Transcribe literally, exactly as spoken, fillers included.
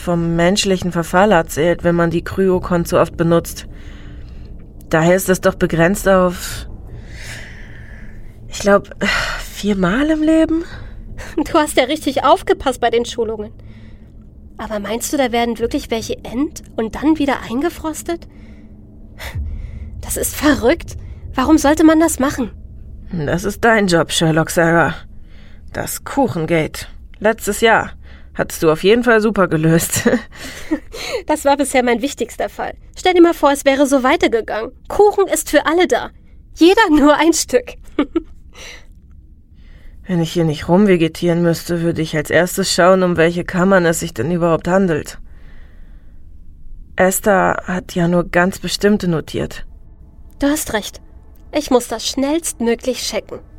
vom menschlichen Verfall erzählt, wenn man die Kryokon zu oft benutzt. Daher ist es doch begrenzt auf, ich glaube, viermal im Leben? Du hast ja richtig aufgepasst bei den Schulungen. Aber meinst du, da werden wirklich welche ent- und dann wieder eingefrostet? Das ist verrückt. Warum sollte man das machen? Das ist dein Job, Sherlock Sarah. Das Kuchengate. Letztes Jahr. Hattest du auf jeden Fall super gelöst. Das war bisher mein wichtigster Fall. Stell dir mal vor, es wäre so weitergegangen. Kuchen ist für alle da. Jeder nur ein Stück. Wenn ich hier nicht rumvegetieren müsste, würde ich als erstes schauen, um welche Kammern es sich denn überhaupt handelt. Esther hat ja nur ganz bestimmte notiert. Du hast recht. Ich muss das schnellstmöglich checken.